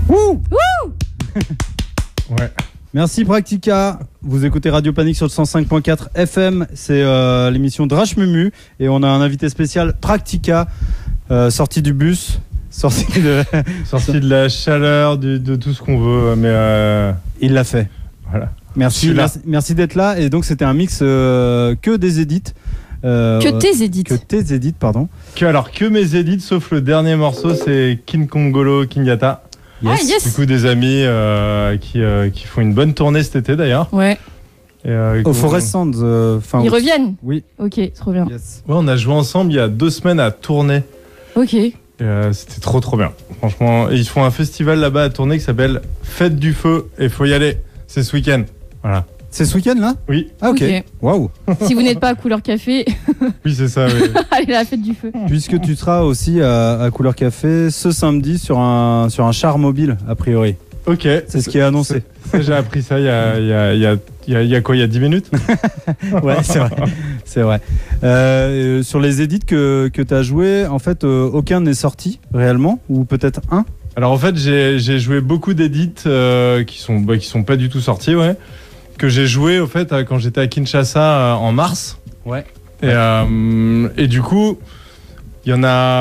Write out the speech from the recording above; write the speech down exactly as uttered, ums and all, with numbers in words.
Wouh Wouh Ouais. Merci Practica. Vous écoutez Radio Panique sur le cent cinq point quatre F M. C'est euh, l'émission Drache Mumu. Et on a un invité spécial, Practica, euh, sorti du bus. Sorti de... sorti de la chaleur, du, de tout ce qu'on veut. Mais euh... il l'a fait. Voilà. Merci, merci, merci d'être là. Et donc, c'était un mix euh, que des édits. Euh, que tes édits. Que tes édits, pardon. Que, alors, que mes édits, sauf le dernier morceau, c'est King Kongolo Kinyata. Yes. Ah, yes. Du coup, des amis euh, qui, euh, qui font une bonne tournée cet été d'ailleurs. Ouais. Et, euh, Au Forest Sands. Euh, Ils reviennent. Oui. Ok, trop bien. Yes. Ouais, on a joué ensemble il y a deux semaines à Tournai. Ok. Et, euh, c'était trop trop bien. Franchement, et ils font un festival là-bas à Tournai qui s'appelle Fête du Feu. Et faut y aller. C'est ce week-end. Voilà. C'est ce week-end là ? Oui. Ah ok. Waouh. Wow. Si vous n'êtes pas à Couleur Café. Oui, c'est ça. Oui. Allez à la Fête du Feu. Puisque tu seras aussi à, à Couleur Café ce samedi sur un, sur un char mobile, a priori. Ok. C'est ce qui est annoncé. C'est, j'ai appris ça il y a, il y a, il y a, il y a, il y a quoi, il y a dix minutes. Ouais, c'est vrai. C'est vrai. Euh, sur les édits que, que tu as joué, en fait, euh, aucun n'est sorti réellement, ou peut-être un ? Alors en fait, j'ai, j'ai joué beaucoup d'édits euh, qui sont, bah, qui sont pas du tout sortis, ouais. Que j'ai joué au fait quand j'étais à Kinshasa euh, en mars. Ouais. Et, euh, et du coup, il y en a